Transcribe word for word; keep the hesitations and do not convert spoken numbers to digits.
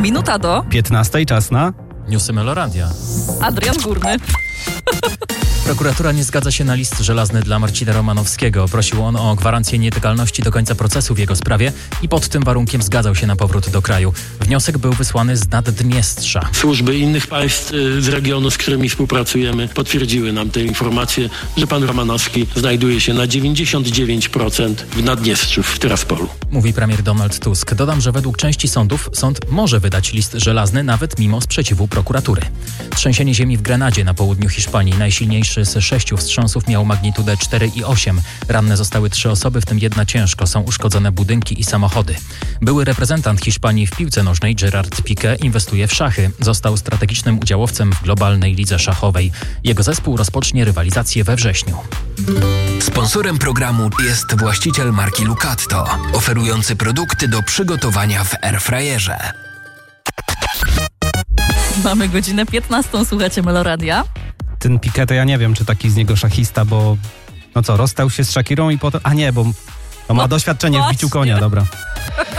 Minuta do piętnastej czas na Newsy Meloradia. Adrian Górny. Prokuratura nie zgadza się na list żelazny dla Marcina Romanowskiego. Prosił on o gwarancję nietykalności do końca procesu w jego sprawie i pod tym warunkiem zgadzał się na powrót do kraju. Wniosek był wysłany z Naddniestrza. Służby innych państw z regionu, z którymi współpracujemy, potwierdziły nam te informacje, że pan Romanowski znajduje się na dziewięćdziesiąt dziewięć procent w Naddniestrzu, w Tyraspolu. Mówi premier Donald Tusk. Dodam, że według części sądów sąd może wydać list żelazny nawet mimo sprzeciwu prokuratury. Trzęsienie ziemi w Grenadzie na południu Hiszpanii. Najsilniejszy z sześciu wstrząsów miał magnitudę cztery i osiem. Ranne zostały trzy osoby, w tym jedna ciężko. Są uszkodzone budynki i samochody. Były reprezentant Hiszpanii w piłce nożnej Gerard Piqué inwestuje w szachy. Został strategicznym udziałowcem w globalnej lidze szachowej. Jego zespół rozpocznie rywalizację we wrześniu. Sponsorem programu jest właściciel marki Lucatto, oferujący produkty do przygotowania w airfryerze. Mamy godzinę piętnastą, słuchacie Meloradia. ten Piqué, to ja nie wiem, czy taki z niego szachista, bo no co, rozstał się z Shakirą i potem... A nie, bo no ma No, doświadczenie właśnie. w biciu konia, dobra.